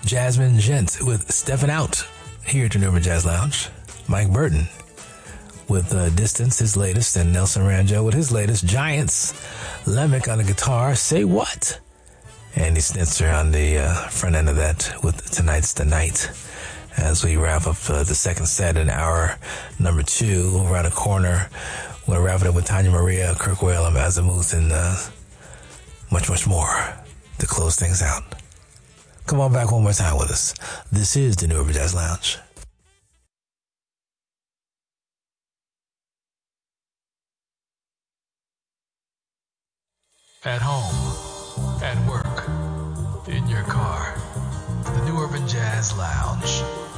Jasmine Gent with Steppin' Out here at the New Urban Jazz Lounge. Mike Burton with Distance, his latest, and Nelson Rangel with his latest. Giants, Lemick on the guitar, Say What? Andy Snitzer on the front end of that with Tonight's the Night. As we wrap up the second set in hour number 2, around the corner, we'll wrap it up with Tanya Maria, Kirk Whalum, Azimuth, and much, much more to close things out. Come on back one more time with us. This is the New Urban Jazz Lounge. At home, at work, in your car, the New Urban Jazz Lounge.